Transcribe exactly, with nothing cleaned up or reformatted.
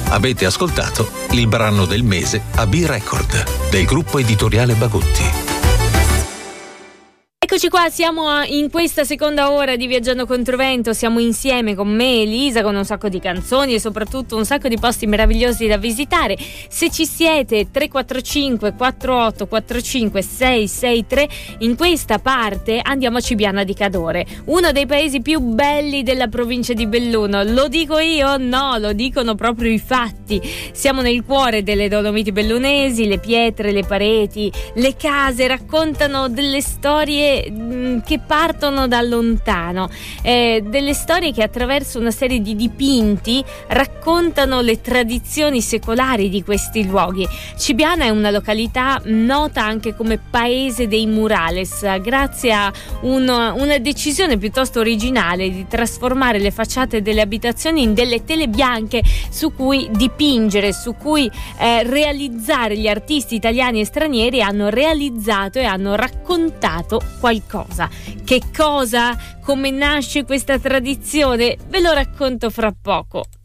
Avete ascoltato il brano del mese a B-Record del gruppo editoriale Bagutti. Eccoci qua, siamo in questa seconda ora di Viaggiando Controvento, siamo insieme con me Elisa con un sacco di canzoni e soprattutto un sacco di posti meravigliosi da visitare. Se ci siete, tre quattro cinque quattro otto quattro cinque sei sei tre, in questa parte andiamo a Cibiana di Cadore, uno dei paesi più belli della provincia di Belluno. Lo dico io? No, lo dicono proprio i fatti. Siamo nel cuore delle Dolomiti bellunesi, le pietre, le pareti, le case raccontano delle storie che partono da lontano, eh, delle storie che attraverso una serie di dipinti raccontano le tradizioni secolari di questi luoghi. Cibiana è una località nota anche come paese dei murales, grazie a un, una decisione piuttosto originale di trasformare le facciate delle abitazioni in delle tele bianche su cui dipingere, su cui eh, realizzare. Gli artisti italiani e stranieri hanno realizzato e hanno raccontato qualcosa. Che cosa? Come nasce questa tradizione? Ve lo racconto fra poco.